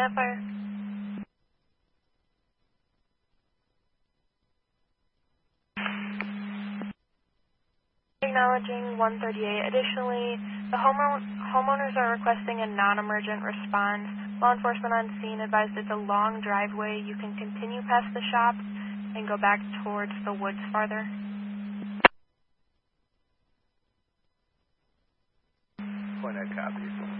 that fire. Acknowledging 138. Additionally, the homeowners are requesting a non-emergent response. Law enforcement on scene advised it's a long driveway. You can continue past the shop and go back towards the woods farther. Point that copy.